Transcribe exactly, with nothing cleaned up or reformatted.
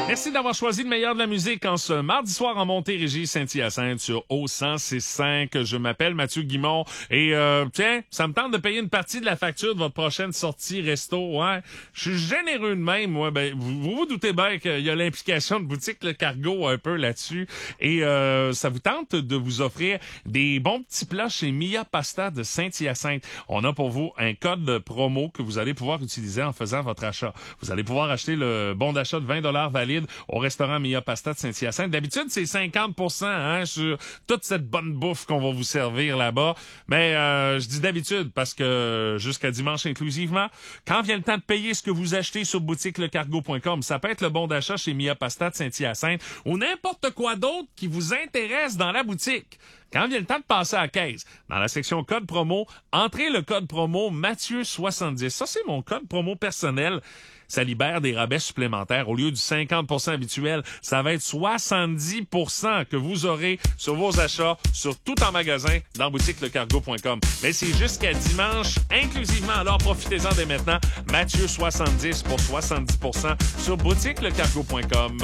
Merci d'avoir choisi le meilleur de la musique en ce mardi soir en Montérégie, Saint-Hyacinthe sur O cent six cinq. Je m'appelle Mathieu Guimond et euh, tiens, ça me tente de payer une partie de la facture de votre prochaine sortie resto. Ouais, je suis généreux de même. Moi, ben vous vous, vous doutez bien qu'il y a l'implication de boutique Le Cargo un peu là-dessus et euh, ça vous tente de vous offrir des bons petits plats chez Mia Pasta de Saint-Hyacinthe. On a pour vous un code promo que vous allez pouvoir utiliser en faisant votre achat. Vous allez pouvoir acheter le bon d'achat de vingt dollars valide au restaurant Mia Pasta de Saint-Hyacinthe. D'habitude, c'est cinquante pour cent hein, sur toute cette bonne bouffe qu'on va vous servir là-bas. Mais euh, je dis d'habitude parce que jusqu'à dimanche inclusivement, quand vient le temps de payer ce que vous achetez sur boutique le cargo point com, ça peut être le bon d'achat chez Mia Pasta de Saint-Hyacinthe ou n'importe quoi d'autre qui vous intéresse dans la boutique. Quand vient le temps de passer à la caisse, dans la section code promo, entrez le code promo Mathieu soixante-dix. Ça, c'est mon code promo personnel. Ça libère des rabais supplémentaires. Au lieu du cinquante pour cent habituel, ça va être soixante-dix pour cent que vous aurez sur vos achats, sur tout en magasin, dans boutique le cargo point com. Mais c'est jusqu'à dimanche, inclusivement. Alors profitez-en dès maintenant. Mathieu soixante-dix pour soixante-dix pour cent sur boutique le cargo point com.